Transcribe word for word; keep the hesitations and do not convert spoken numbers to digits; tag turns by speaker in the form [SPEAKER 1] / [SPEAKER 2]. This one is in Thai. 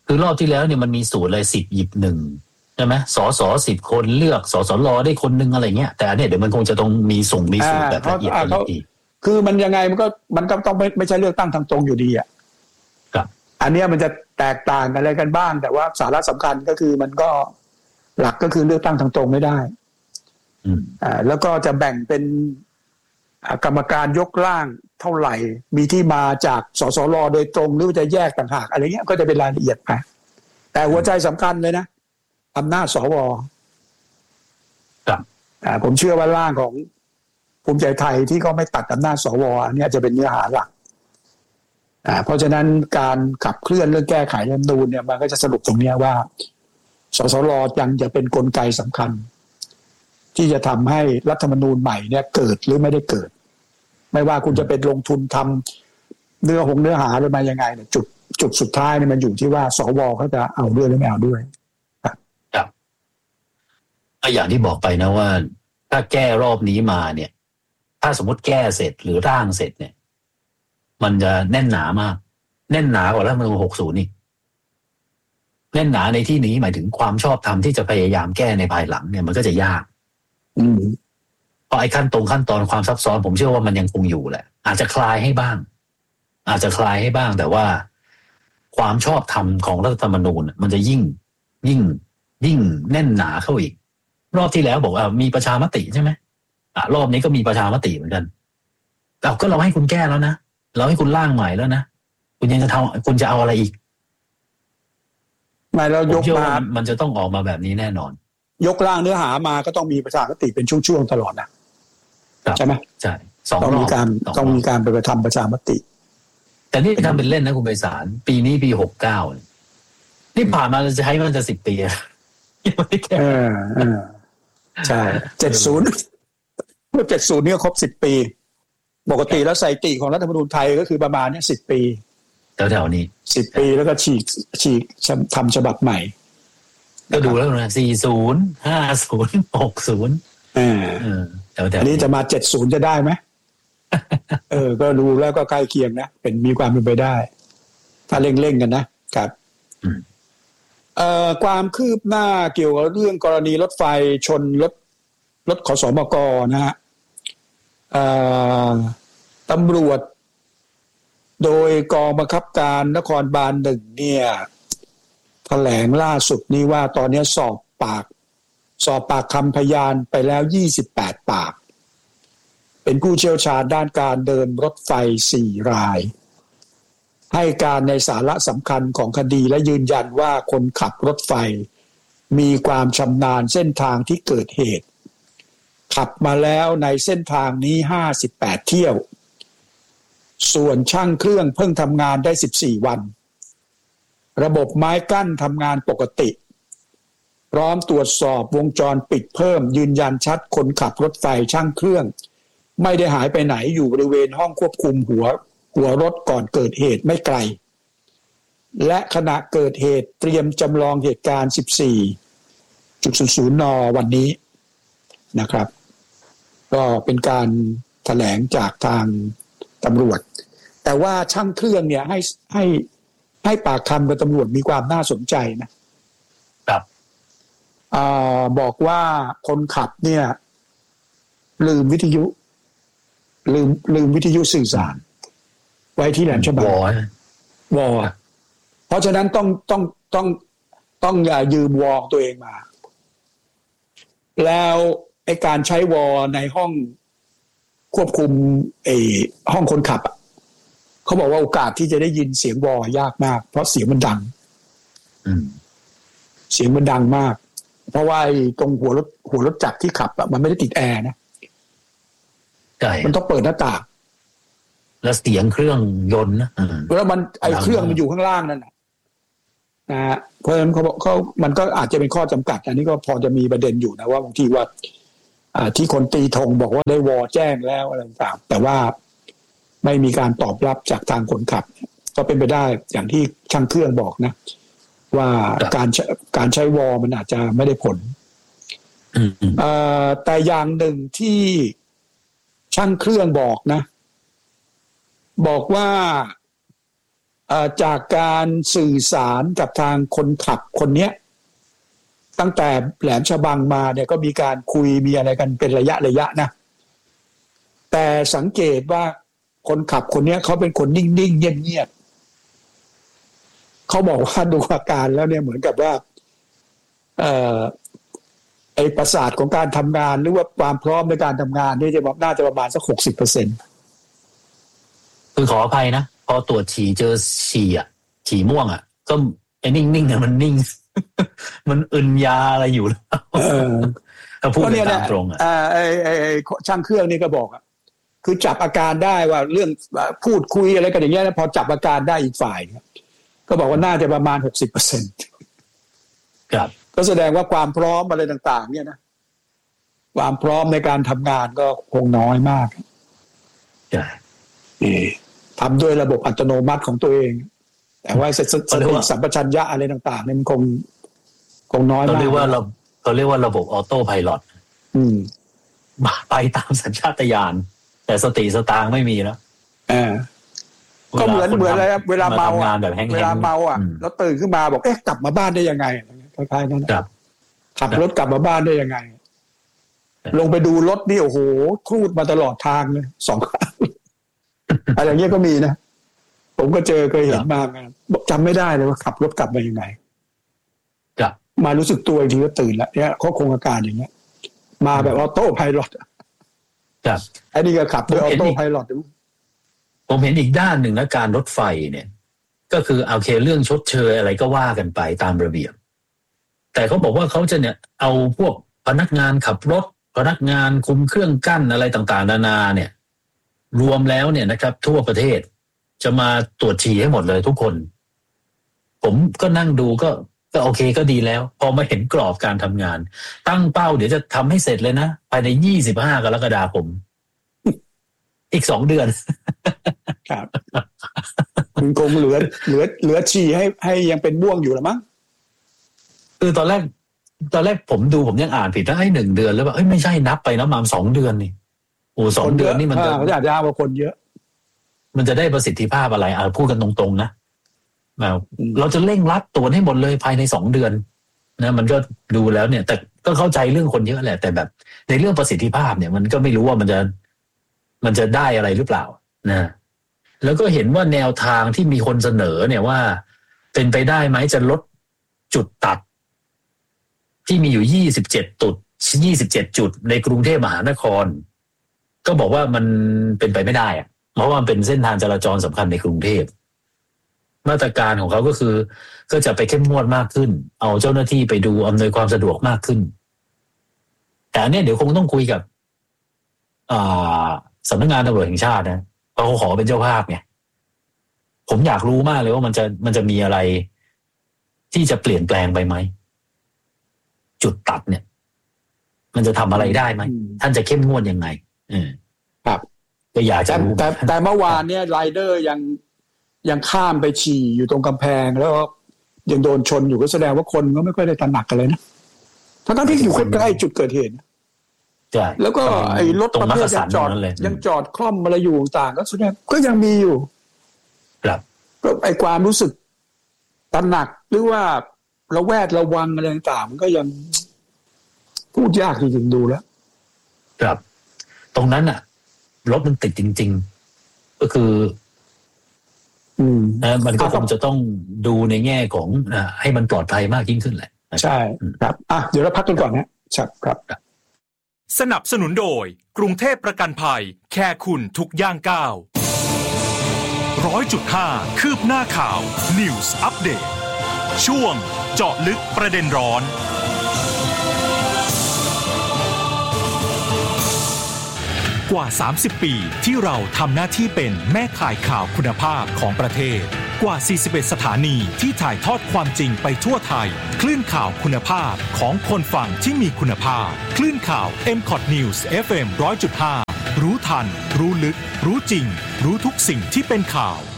[SPEAKER 1] คือรอบที่แล้วเนี่ยมันมีสูตรเลยสิบหยิบหนึ่งใช่ไหมสอสอสิบคนเลือกสสรได้คนนึงอะไรเงี้ยแต่อันเนี้ยเดี๋ยวมันคงจะต้องมีส่งมีสูตรแบบละเอียดอีก
[SPEAKER 2] คือมันยังไงมันก็มันก็ต้องไม่ไม่ใช่เลือกตั้งทางตรงอยู่ดีอ่ะ
[SPEAKER 1] ครับ
[SPEAKER 2] อันเนี้ยมันจะแตกต่างกันอะไรกันบ้างแต่ว่าสาระสำคัญก็คือมันก็หลักก็คือเลือกตั้งทางตรงไม่ได้
[SPEAKER 1] อืม
[SPEAKER 2] อ่าแล้วก็จะแบ่งเป็นกรรมการยกร่างเท่าไหร่มีที่มาจากสสรโดยตรงหรือจะแยกต่างหากอะไรเงี้ยก็จะเป็นรายละเอียดไปแต่หัวใจสำคัญเลยนะอำนาจสว
[SPEAKER 1] ครับ
[SPEAKER 2] อ่าผมเชื่อว่าร่างของภูมิใจไทยที่เขาไม่ตัดอำนาจสวอันนี้จะเป็นเนื้อหาหลักอ่าเพราะฉะนั้นการขับเคลื่อนเรื่องแก้ไขรัฐธรรมนูญเนี่ยมันก็จะสรุปตรงนี้ว่าสสรยังจะเป็นกลไกสำคัญที่จะทำให้รัฐธรรมนูญใหม่เนี่ยเกิดหรือไม่ได้เกิดไม่ว่าคุณจะเป็นลงทุนทำเนื้อหงเนื้อหาหรือมายังไงเนี่ยจุดจุดสุดท้ายเนี่ยมันอยู่ที่ว่าสวเขาจะเอาด้วยหรือไม่เอาด้วย
[SPEAKER 1] ครับอย่างที่บอกไปนะว่าถ้าแก้รอบนี้มาเนี่ยถ้าสมมติแก้เสร็จหรือร่างเสร็จเนี่ยมันจะแน่นหนามากแน่นหนากว่ารัฐธรรมนูญหกสิบนี่แน่นหนาในที่นี้หมายถึงความชอบธรรมที่จะพยายามแก้ในภายหลังเนี่ยมันก็จะยาก
[SPEAKER 2] อืม
[SPEAKER 1] เพราะไอ้ขั้นตรงขั้นตอนความซับซ้อนผมเชื่อว่ามันยังคงอยู่แหละอาจจะคลายให้บ้างอาจจะคลายให้บ้างแต่ว่าความชอบธรรมของรัฐธรรมนูญมันจะยิ่งยิ่งยิ่งแน่นหนาเข้าอีกรอบที่แล้วบอกว่ามีประชามติใช่ไหมอ่ะรอบนี้ก็มีประชามติเหมือนกันเอาก็เราให้คุณแก้แล้วนะเราให้คุณร่างใหม่แล้วนะคุณยังจะทำคุณจะเอาอะไรอีก
[SPEAKER 2] ไม่เรายกมา
[SPEAKER 1] มันจะต้องออกมาแบบนี้แน่นอน
[SPEAKER 2] ยกร่างเนื้อหามาก็ต้องมีประชามติเป็นช่วงๆตลอดนะใช่ไหม
[SPEAKER 1] ใช่สอง
[SPEAKER 2] ต้องมีการต้องมีการไปไปทำประชามติ
[SPEAKER 1] แต่นี่ทำเป็นเล่นนะคุณไพศาลปีนี้ปีหกสิบเก้านี่ผ่านมาเราจะใช้มันจะสิบปียังไม่แก้
[SPEAKER 2] เออเออใช่เจ็ดสิบเมื่อเจ็ดสิบเนี่ยครบสิบปีปกติแล้วสถิติของรัฐธรรมนูญไทยก็คือประมาณเนี้ยสิบปี
[SPEAKER 1] แถวๆนี้
[SPEAKER 2] สิบปีแล้วก็ฉีกฉีกทำฉบับใหม่
[SPEAKER 1] ก็ดูแล้วนะสี่สิบ ห้าสิบ หกสิบ
[SPEAKER 2] เออเอออันนี้จะมาเจ็ดสิบจะได้ไหมเออก็ดูแล้วก็ใกล้เคียงนะเป็นมีความเป็นไปได้ถ้าเร่งๆกันนะครับเอ่อความคืบหน้าเกี่ยวกับเรื่องกรณีรถไฟชนรถรถขสมกนะฮะเอ่อตำรวจโดยกองบังคับการนครบาลหนึ่งเนี่ยแถลงล่าสุดนี้ว่าตอนนี้สอบปากสอบปากคำพยานไปแล้วยี่สิบแปดปากเป็นผู้เชี่ยวชาญด้านการเดินรถไฟสี่รายให้การในสาระสำคัญของคดีและยืนยันว่าคนขับรถไฟมีความชำนาญเส้นทางที่เกิดเหตุขับมาแล้วในเส้นทางนี้ห้าสิบแปดเที่ยวส่วนช่างเครื่องเพิ่งทำงานได้สิบสี่วันระบบไม้กั้นทำงานปกติพร้อมตรวจสอบวงจรปิดเพิ่มยืนยันชัดคนขับรถไฟช่างเครื่องไม่ได้หายไปไหนอยู่บริเวณห้องควบคุมหัวหัวรถก่อนเกิดเหตุไม่ไกลและขณะเกิดเหตุเตรียมจำลองเหตุการณ์ สิบสี่จุดศูนย์ศูนย์ น.วันนี้นะครับก็เป็นการแถลงจากทางตำรวจแต่ว่าช่างเครื่องเนี่ยให้ให้ให้ปากคำกับตำรวจมีความน่าสนใจนะครับอ่าบอกว่าคนขับเนี่ยลืมวิทยุลืมลืมวิทยุสื่อสารไว้ที่แหลมฉบังวอเพราะฉะนั้นต้องต้องต้องต้องอย่ายืมวอตัวเองมาแล้วไอ้การใช้วอในห้องควบคุมไอ้ห้องคนขับเขาบอกว่าโอกาสที่จะได้ยินเสียงวอยากมากเพราะเสียงมันดังเสียงมันดังมากเพราะว่าตรงหัวรถหัวรถจักรที่ขับอ่ะมันไม่ได้ติดแอร์นะ
[SPEAKER 1] ใช่
[SPEAKER 2] มันต้องเปิดหน้าต่าง
[SPEAKER 1] แล้วเสียงเครื่องยนต์นะ
[SPEAKER 2] แล้วมันไอ้เครื่องมันอยู่ข้างล่างนั่นนะนะฮะเพราะฉะนั้นเขาบอกเขามันก็อาจจะเป็นข้อจำกัดอันนี้ก็พอจะมีประเด็นอยู่นะว่าบางทีว่าอ่าที่คนตีธงบอกว่าได้วอแจ้งแล้วอะไรต่างแต่ว่าไม่มีการตอบรับจากทางคนขับก็เป็นไปได้อย่างที่ช่างเครื่องบอกนะว่าการการใช้วอมันอาจจะไม่ได้ผลแต่อย่างหนึ่งที่ช่างเครื่องบอกนะบอกว่าจากการสื่อสารกับทางคนขับคนเนี้ยตั้งแต่แหลมฉบังมาเนี่ยก็มีการคุยมีอะไรกันเป็นระยะระยะนะแต่สังเกตว่าคนขับคนนี้เขาเป็นคนนิ่งๆเงียบๆเขาบอกว่าดูอาการแล้วเนี่ยเหมือนกับว่าเอ่อไอ้ประสาทของการทำงานหรือว่าความพร้อมในการทำงานนี่จะน่าจะประมาณสักหกสิบเปอร์เซ็นต์
[SPEAKER 1] คือขออภัยนะพอตรวจฉี่เจอฉี่อ่ะฉี่ม่วงอ่ะก็ไอ้นิ่งๆเนี่ยมันนิ่ง มันอึนยาอะไรอยู่แล้วเขาพูดตามตรงอ่ะ
[SPEAKER 2] ไอ้ไอ้ช่างเครื่องนี่ก็บอกอ่ะคือจับอาการได้ว่าเรื่องพูดคุยอะไรกันอย่างเงี้ยพอจับอาการได้อีกฝ่ายก็บอกว่าน่าจะประมาณหกสิบเปอร์เซ็นต์
[SPEAKER 1] ครับ
[SPEAKER 2] ก็แสดงว่าความพร้อมอะไรต่างๆเนี่ยนะความพร้อมในการทำงานก็คงน้อยมาก
[SPEAKER 1] ใช่
[SPEAKER 2] ทำด้วยระบบอัตโนมัติของตัวเองแต่ว่าสติสัมปชัญญะอะไรต่างๆเนี่ยมันคงคงน้อยมาก
[SPEAKER 1] เขาเรียกว่าเราเขาเรียกว่าระบบออโต้ไพลอตไปตามสัญชาตญาณแต่สติสตางค์ไม่มีแล้ว
[SPEAKER 2] ก็เหมือนเหมือนอะไรครับเวลาเมาเวลาเมาอ่ะแล้วตื่นขึ้นมาบอกเอ๊ะกลับมาบ้านได้ยังไงคล้ายๆนั้นขับรถกลับมาบ้านได้ยังไงลงไปดูรถนี่โอ้โหครูดมาตลอดทางเลยสองข้างอะไรอย่างเงี้ยก็มีนะผมก็เจอเคยเห็นมาบอกจำไม่ได้เลยว่าขับรถกลับมายังไงมารู้สึกตัวอีกทีก็ตื่นแล้วเนี่ยเขาคงอาการอย่างเงี้ยมาแบบออโต้ไพลอต
[SPEAKER 1] ครับ
[SPEAKER 2] ไอ้นี่ก็ขับด้วยออโต้ไพลอต
[SPEAKER 1] ผมเห็นอีกด้านหนึ่งนะการรถไฟเนี่ยก็คือโอเคเรื่องชดเชยอะไรก็ว่ากันไปตามระเบียบแต่เขาบอกว่าเขาจะเนี่ยเอาพวกพนักงานขับรถพนักงานคุมเครื่องกั้นอะไรต่างๆนานาเนี่ยรวมแล้วเนี่ยนะครับทั่วประเทศจะมาตรวจฉี่ให้หมดเลยทุกคนผมก็นั่งดูก็ก็โอเคก็ดีแล้วพอมาเห็นกรอบการทำงานตั้งเป้าเดี๋ยวจะทำให้เสร็จเลยนะภายในยี่สิบห้ากรกฎาคมอีกสองเดือน
[SPEAKER 2] ครับมันคงเหลือเหลือเหลือฉี่ให้ให้ยังเป็นม่วงอยู่ละมั้ง
[SPEAKER 1] คือตอนแรกตอนแรกผมดูผมยังอ่านผิดนะไอ้หนึ่งเดือนแล้วว่าเอ้ยไม่ใช่นับไปนะมาสองเดือนนี่โอ้สองเดือนนี่มันจะ
[SPEAKER 2] เขาจะยาวกว่าคนเยอะ
[SPEAKER 1] มันจะได้ประสิทธิภาพอะไรอ่ะพูดกันตรงๆนะเราจะเร่งรัดตรวจให้หมดเลยภายในสองเดือนนะมันก็ดูแล้วเนี่ยแต่ก็เข้าใจเรื่องคนเยอะแหละแต่แบบในเรื่องประสิทธิภาพเนี่ยมันก็ไม่รู้ว่ามันจะมันจะได้อะไรหรือเปล่านะแล้วก็เห็นว่าแนวทางที่มีคนเสนอเนี่ยว่าเป็นไปได้ไหมจะลดจุดตัดที่มีอยู่ยี่สิบเจ็ดจุดยี่สิบเจ็ดจุดในกรุงเทพมหานครก็บอกว่ามันเป็นไปไม่ได้อะเพราะว่ามันเป็นเส้นทางจราจรสำคัญในกรุงเทพมาตรการของเขาก็คือก็จะไปเข้มงวดมากขึ้นเอาเจ้าหน้าที่ไปดูอำนวยความสะดวกมากขึ้นแต่อันนี้เดี๋ยวคงต้องคุยกับอ่าสำนักงานตำรวจแห่งชาตินะเพราะเขาขอเป็นเจ้าภาพไงผมอยากรู้มากเลยว่ามันจะมันจะมีอะไรที่จะเปลี่ยนแปลงไปไหมจุดตัดเนี่ยมันจะทำอะไรได้ไหมท่านจะเข้มงวดยังไงอืม
[SPEAKER 2] ครับ
[SPEAKER 1] ก็อยากจะรู้
[SPEAKER 2] แต่แต่เมื่อวานเนี่ยไรเดอร์ยังยังข้ามไปฉี่อยู่ตรงกำแพงแล้วยังโดนชนอยู่ก็แสดงว่าคนก็ไม่ค่อยได้ตระหนักกันเลยนะทั้งที่อยู่ใกล้ๆจุดเกิดเหตุ
[SPEAKER 1] ใช่
[SPEAKER 2] แล้วก็ไอ้รถประเภทยังจอดยังจอดคล่อมอะไรอยู่ต่างก็แสดงก็ยังมีอยู่
[SPEAKER 1] ครับ
[SPEAKER 2] ก็ไอ้ความรู้สึกตระหนักหรือว่าระแวดระวังอะไรต่างมันก็ยังพูดยากจริงๆดูแล้ว
[SPEAKER 1] ครับตรงนั้นอ่ะรถมันติดจริงๆก็คือ
[SPEAKER 2] อืม
[SPEAKER 1] นะมันก็คงจะต้องดูในแง่ของอ่าให้มันปลอดภัยมากยิ่งขึ้นแหละ
[SPEAKER 2] ใช่ครับอ่ะเดี๋ยวเราพักกันก่อนนะครับครับ
[SPEAKER 3] สนับสนุนโดยกรุงเทพประกันภัยแค่คุณทุกย่างก้าวร้อยจุดห้าคืบหน้าข่าว News Update ช่วงเจาะลึกประเด็นร้อนกว่าสามสิบปีที่เราทำหน้าที่เป็นแม่ข่ายข่าวคุณภาพของประเทศกว่าสี่สิบเอ็ดสถานีที่ถ่ายทอดความจริงไปทั่วไทยคลื่นข่าวคุณภาพของคนฟังที่มีคุณภาพคลื่นข่าว เอ็ม คอท News เอฟ เอ็ม หนึ่งร้อยจุดห้า รู้ทันรู้ลึกรู้จริงรู้ทุกสิ่งที่เป็นข่าว